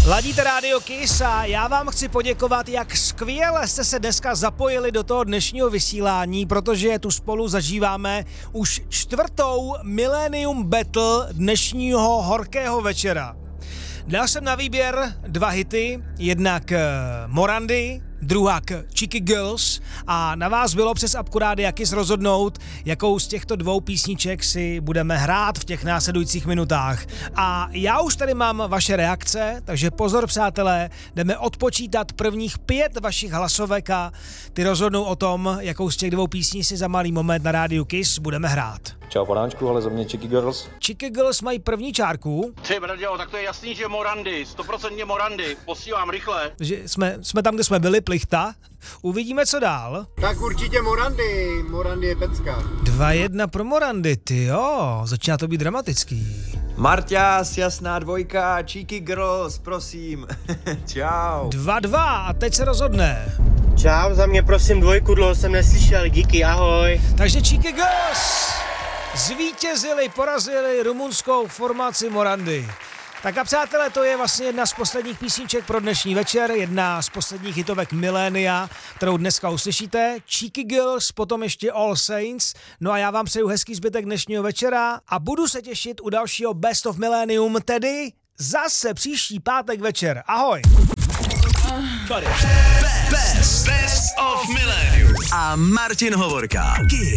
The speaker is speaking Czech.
Ladíte Radio Kiss a já vám chci poděkovat, jak skvěle jste se dneska zapojili do toho dnešního vysílání, protože tu spolu zažíváme už 4. Millennium Battle dnešního horkého večera. Dal jsem na výběr 2 hity, jednak Morandy, druhak Cheeky Girls a na vás bylo přes apku Rádia Kiss rozhodnout, jakou z těchto 2 písniček si budeme hrát v těch následujících minutách. A já už tady mám vaše reakce, takže pozor přátelé, jdeme odpočítat prvních 5 vašich hlasovek a ty rozhodnou o tom, jakou z těch 2 písní si za malý moment na Rádiu Kiss budeme hrát. Čau panáčku, ale za mě Cheeky Girls. Cheeky Girls mají první čárku. Ty brďo, tak to je jasný, že Morandy, 100% Morandy, posílám rychle. Že jsme tam, kde jsme byli, plichta. Uvidíme, co dál. Tak určitě Morandy je pecka. 2-1 pro Morandy, ty jo, začíná to být dramatický. Marťas, jasná 2, Cheeky Girls, prosím. Čau. 2-2 a teď se rozhodne. Čau, za mě prosím 2, dlouho jsem neslyšel, díky, ahoj. Takže Cheeky Girls zvítězili, porazili rumunskou formaci Morandy. Tak a přátelé, to je vlastně jedna z posledních písniček pro dnešní večer, jedna z posledních hitovek milénia, kterou dneska uslyšíte. Cheeky Girls, potom ještě All Saints. No a já vám přeju hezký zbytek dnešního večera a budu se těšit u dalšího Best of Millennium, tedy zase příští pátek večer. Ahoj! Best of Millennium a Martin Hovorka.